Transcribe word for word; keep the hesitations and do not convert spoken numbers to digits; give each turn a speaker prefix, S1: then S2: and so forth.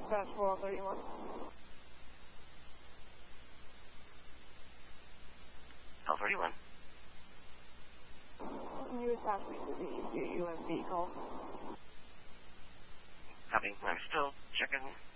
S1: dispatch four thirty-one.
S2: L thirty-one.
S1: You attach me to the U M V call.
S2: Copy. I'm still checking